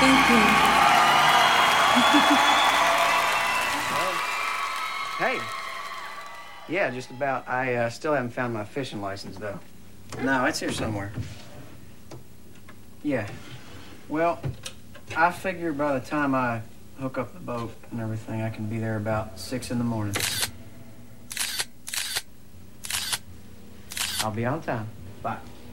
Thank you. Hey. Yeah, just about. I still haven't found my fishing license, though. No, it's here somewhere. Yeah. Well, I figure by the time I hook up the boat and everything, I can be there about 6 in the morning. I'll be on time. Bye.